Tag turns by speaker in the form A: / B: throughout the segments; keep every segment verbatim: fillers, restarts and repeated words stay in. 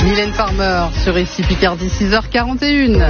A: Mylène Farmer sur Ici Picardie, six heures quarante et une.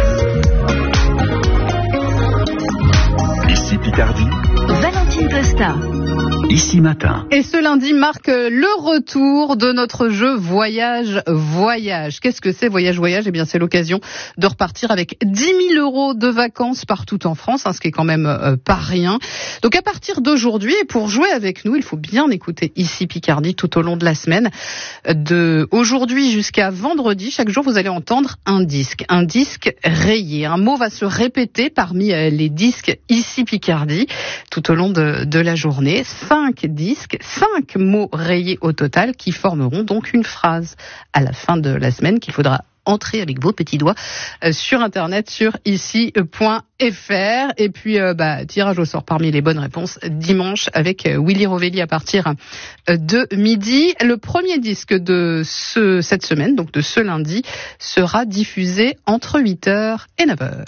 B: Ici Picardie,
C: Valentine Costa.
B: Ici Matin.
A: Et ce lundi marque le retour de notre jeu Voyage Voyage. Qu'est-ce que c'est Voyage Voyage ? Eh bien, c'est l'occasion de repartir avec dix mille euros de vacances partout en France, hein, ce qui est quand même euh, pas rien. Donc à partir d'aujourd'hui, et pour jouer avec nous, il faut bien écouter Ici Picardie tout au long de la semaine. De aujourd'hui jusqu'à vendredi, chaque jour, vous allez entendre un disque, un disque rayé. Un mot va se répéter parmi euh, les disques Ici Picardie tout au long de, de la journée. Cinq disques, cinq mots rayés au total qui formeront donc une phrase à la fin de la semaine qu'il faudra entrer avec vos petits doigts euh, sur internet sur ici point f r. Et puis euh, bah, tirage au sort parmi les bonnes réponses dimanche avec euh, Willy Rovelli à partir euh, de midi. Le premier disque de ce, cette semaine, donc de ce lundi, sera diffusé entre huit heures et neuf heures.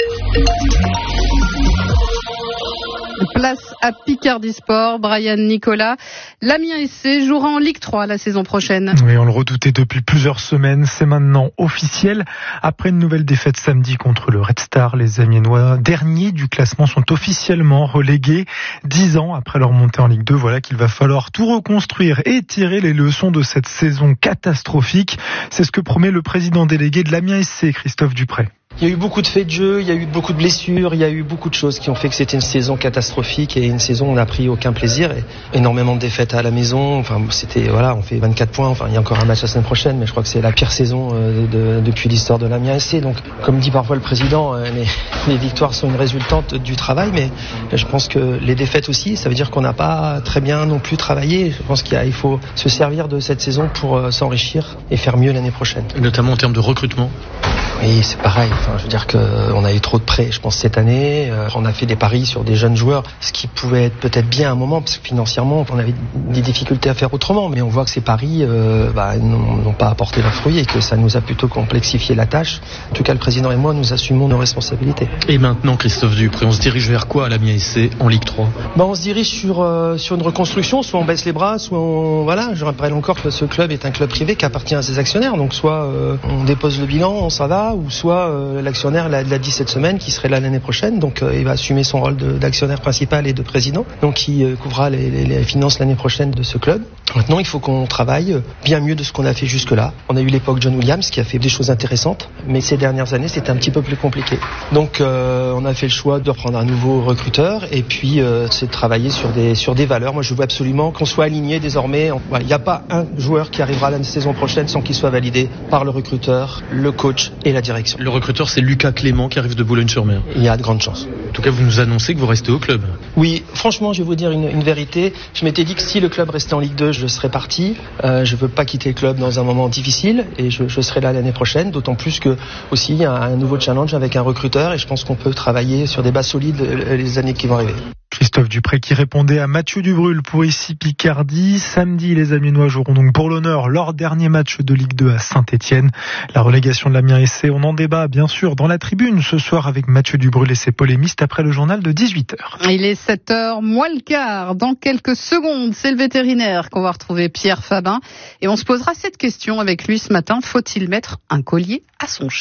A: Place à Picardie Sport, Brian Nicolas. L'Amiens S C jouera en Ligue trois la saison prochaine.
D: Oui, on le redoutait depuis plusieurs semaines. C'est maintenant officiel. Après une nouvelle défaite samedi contre le Red Star, les Amiénois, derniers du classement, sont officiellement relégués. Dix ans après leur montée en Ligue deux, voilà qu'il va falloir tout reconstruire et tirer les leçons de cette saison catastrophique. C'est ce que promet le président délégué de l'Amiens S C, Christophe Dupré.
E: Il y a eu beaucoup de faits de jeu, il y a eu beaucoup de blessures, il y a eu beaucoup de choses qui ont fait que c'était une saison catastrophique et une saison où on n'a pris aucun plaisir. Et énormément de défaites à la maison. Enfin, c'était voilà, on fait vingt-quatre points. Enfin, il y a encore un match la semaine prochaine, mais je crois que c'est la pire saison euh, de, depuis l'histoire de l'Amiens S C. Donc, comme dit parfois le président, euh, les, les victoires sont une résultante du travail, mais je pense que les défaites aussi, ça veut dire qu'on n'a pas très bien non plus travaillé. Je pense qu'il y a, il faut se servir de cette saison pour euh, s'enrichir et faire mieux l'année prochaine.
F: Et notamment en termes de recrutement.
E: Oui, c'est pareil. Enfin, je veux dire qu'on a eu trop de prêts, je pense, cette année. Euh, on a fait des paris sur des jeunes joueurs, ce qui pouvait être peut-être bien à un moment, parce que financièrement, on avait des difficultés à faire autrement. Mais on voit que ces paris euh, bah, n'ont pas apporté leurs fruits et que ça nous a plutôt complexifié la tâche. En tout cas, le président et moi, nous assumons nos responsabilités.
F: Et maintenant, Christophe Dupré, on se dirige vers quoi à l'Amiens S C en Ligue trois ?
E: bah, On se dirige sur, euh, sur une reconstruction. Soit on baisse les bras, soit on... Voilà, je rappelle encore que ce club est un club privé qui appartient à ses actionnaires. Donc soit euh, on dépose le bilan, on s'en va, ou soit Euh, l'actionnaire l'a, l'a dit cette semaine qui serait là l'année prochaine, donc euh, il va assumer son rôle de, d'actionnaire principal et de président, donc il euh, couvrira les, les, les finances l'année prochaine de ce club. Maintenant il faut qu'on travaille bien mieux de ce qu'on a fait jusque là. On a eu l'époque John Williams qui a fait des choses intéressantes, mais ces dernières années c'était un petit peu plus compliqué, donc euh, on a fait le choix de reprendre un nouveau recruteur et puis euh, c'est de travailler sur des, sur des valeurs. Moi je veux absolument qu'on soit aligné désormais. Il voilà, n'y a pas un joueur qui arrivera la saison prochaine sans qu'il soit validé par le recruteur, le coach et la direction.
F: Le recruteur, c'est Lucas Clément qui arrive de Boulogne-sur-Mer.
E: Il y a de grandes chances.
F: En tout cas, vous nous annoncez que vous restez au club.
E: Oui, franchement, je vais vous dire une, une vérité. Je m'étais dit que si le club restait en Ligue deux, je serais parti. Euh, je ne veux pas quitter le club dans un moment difficile et je, je serai là l'année prochaine. D'autant plus que aussi il y a un nouveau challenge avec un recruteur et je pense qu'on peut travailler sur des bases solides les années qui vont arriver.
D: Christophe Dupré qui répondait à Mathieu Dubrul pour Ici Picardie. Samedi, les Amiénois joueront donc pour l'honneur leur dernier match de Ligue deux à Saint-Étienne. La relégation de l'Amiens S C, on en débat bien sûr dans la tribune ce soir avec Mathieu Dubrul et ses polémistes après le journal de dix-huit heures.
A: Il est sept heures moins le quart. Dans quelques secondes, c'est le vétérinaire qu'on va retrouver, Pierre Fabin. Et on se posera cette question avec lui ce matin. Faut-il mettre un collier à son chat ?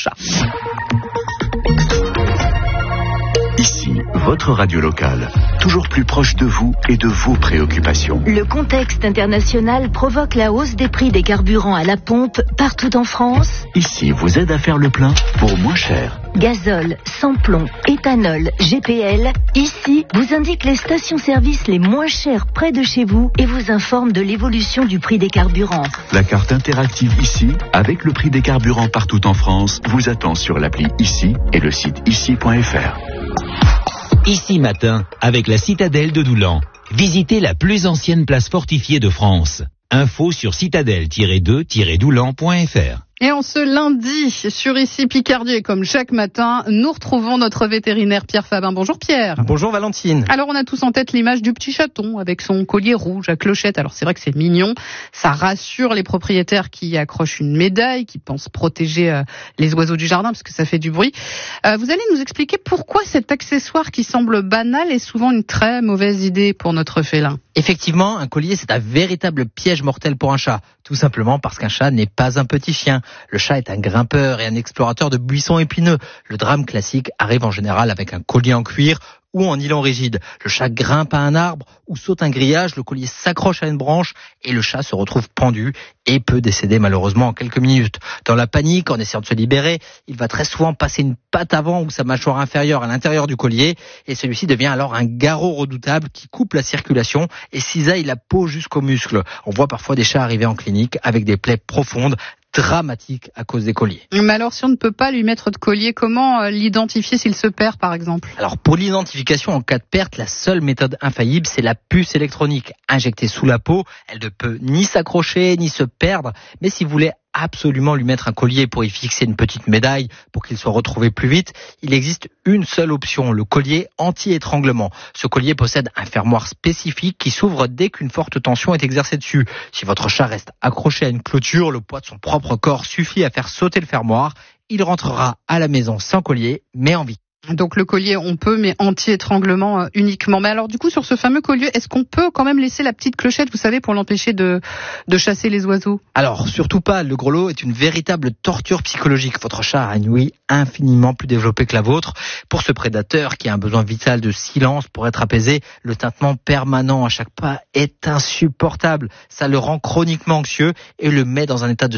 B: Ici, votre radio locale, toujours plus proche de vous et de vos préoccupations.
C: Le contexte international provoque la hausse des prix des carburants à la pompe partout en France.
B: Ici, vous aide à faire le plein pour moins cher.
C: Gazole, sans-plomb, éthanol, G P L. Ici, vous indique les stations-service les moins chères près de chez vous et vous informe de l'évolution du prix des carburants.
B: La carte interactive Ici, avec le prix des carburants partout en France, vous attend sur l'appli Ici et le site ici point f r.
G: Ici matin, avec la citadelle de Doulan. Visitez la plus ancienne place fortifiée de France. Info sur citadelle tiret deux tiret doulan point f r.
A: Et en ce lundi, sur Ici Picardie, et comme chaque matin, nous retrouvons notre vétérinaire Pierre Fabin. Bonjour Pierre.
E: Bonjour Valentine.
A: Alors on a tous en tête l'image du petit chaton avec son collier rouge à clochette. Alors c'est vrai que c'est mignon, ça rassure les propriétaires qui accrochent une médaille, qui pensent protéger euh, les oiseaux du jardin parce que ça fait du bruit. Euh, vous allez nous expliquer pourquoi cet accessoire qui semble banal est souvent une très mauvaise idée pour notre félin.
H: Effectivement, un collier c'est un véritable piège mortel pour un chat. Tout simplement parce qu'un chat n'est pas un petit chien. Le chat est un grimpeur et un explorateur de buissons épineux. Le drame classique arrive en général avec un collier en cuir ou en nylon rigide. Le chat grimpe à un arbre ou saute un grillage, le collier s'accroche à une branche et le chat se retrouve pendu et peut décéder malheureusement en quelques minutes. Dans la panique, en essayant de se libérer, il va très souvent passer une patte avant ou sa mâchoire inférieure à l'intérieur du collier et celui-ci devient alors un garrot redoutable qui coupe la circulation et cisaille la peau jusqu'aux muscles. On voit parfois des chats arriver en clinique avec des plaies profondes, dramatique à cause des colliers.
A: Mais alors, si on ne peut pas lui mettre de collier, comment l'identifier s'il se perd, par exemple ?
H: Alors, pour l'identification en cas de perte, la seule méthode infaillible, c'est la puce électronique injectée sous la peau. Elle ne peut ni s'accrocher, ni se perdre. Mais si vous voulez absolument lui mettre un collier pour y fixer une petite médaille pour qu'il soit retrouvé plus vite, il existe une seule option, le collier anti-étranglement. Ce collier possède un fermoir spécifique qui s'ouvre dès qu'une forte tension est exercée dessus. Si votre chat reste accroché à une clôture, le poids de son propre corps suffit à faire sauter le fermoir. Il rentrera à la maison sans collier, mais en vie.
A: Donc le collier, on peut, mais anti-étranglement euh, uniquement. Mais alors du coup, sur ce fameux collier, est-ce qu'on peut quand même laisser la petite clochette, vous savez, pour l'empêcher de, de chasser les oiseaux ?
H: Alors surtout pas, le grelot est une véritable torture psychologique. Votre chat a une ouïe infiniment plus développée que la vôtre. Pour ce prédateur qui a un besoin vital de silence pour être apaisé, le tintement permanent à chaque pas est insupportable. Ça le rend chroniquement anxieux et le met dans un état de